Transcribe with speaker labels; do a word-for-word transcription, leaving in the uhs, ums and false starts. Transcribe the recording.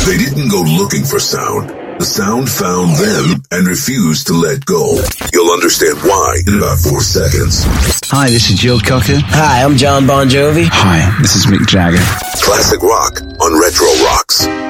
Speaker 1: They didn't go looking for sound. The sound found them and refused to let go. You'll understand why in about four seconds.
Speaker 2: Hi, this is Jill Cocker.
Speaker 3: Hi, I'm John Bon Jovi.
Speaker 2: Hi, this is Mick Jagger.
Speaker 1: Classic rock on Retro Rocks.